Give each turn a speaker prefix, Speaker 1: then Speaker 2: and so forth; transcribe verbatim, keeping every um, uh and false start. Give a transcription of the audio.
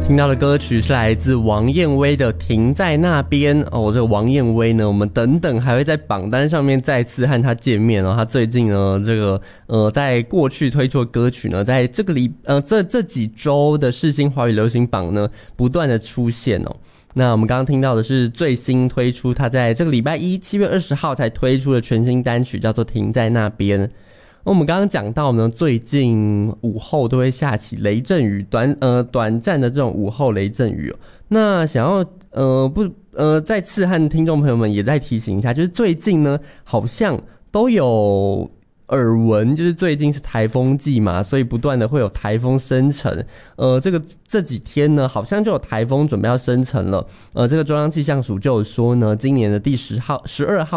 Speaker 1: 听到的歌曲是来自王燕威的《停在那边》哦，这个王燕威呢，我们等等还会在榜单上面再次和他见面哦。他最近呢，这个呃，在过去推出的歌曲呢，在这个礼呃这这几周的世新华语流行榜呢，不断的出现哦。那我们刚刚听到的是最新推出，他在这个礼拜一七月二十号才推出的全新单曲，叫做《停在那边》。我们刚刚讲到呢，最近午后都会下起雷阵雨，短呃短暂的这种午后雷阵雨哦。那想要呃不呃再次和听众朋友们也再提醒一下，就是最近呢好像都有耳闻，就是最近是台风季嘛，所以不断的会有台风生成。呃，这个这几天呢，好像就有台风准备要生成了。呃，这个中央气象署就有说呢，今年的第十号、十二号。